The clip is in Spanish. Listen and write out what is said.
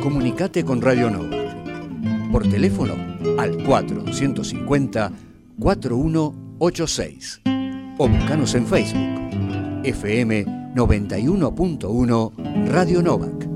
Comunicate con Radio Novak. Por teléfono al 450-4186. O buscanos en Facebook. FM 91.1 Radio Novak.